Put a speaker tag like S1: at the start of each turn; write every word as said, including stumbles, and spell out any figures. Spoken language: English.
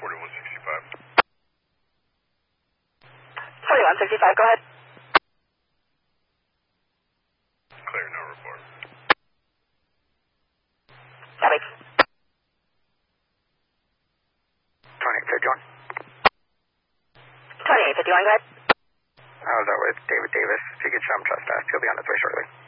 S1: forty-one sixty-five.
S2: forty-one sixty-five, go ahead.
S1: Clear, no report.
S2: Copy.
S3: twenty-eight fifty-one.
S2: twenty-eight fifty-one, go ahead.
S3: I was out with David Davis. If you could show him trespass, he'll be on his way shortly.